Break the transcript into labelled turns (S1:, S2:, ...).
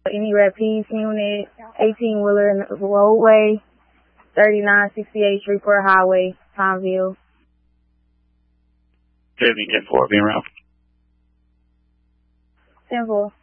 S1: Any Peace unit, 18-wheeler in the roadway, 3968 Shreveport Highway, Pineville.
S2: Any 10-4 being around?
S1: 10-4.